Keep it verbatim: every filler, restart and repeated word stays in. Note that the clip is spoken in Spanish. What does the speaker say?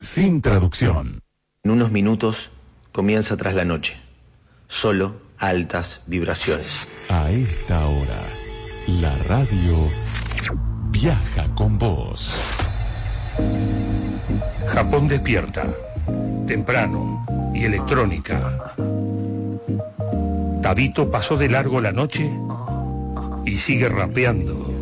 sin traducción. En unos minutos comienza Tras la Noche. Solo altas vibraciones. A esta hora, la radio viaja con vos. Japón despierta. Temprano y electrónica. Tabito pasó de largo la noche y sigue rapeando.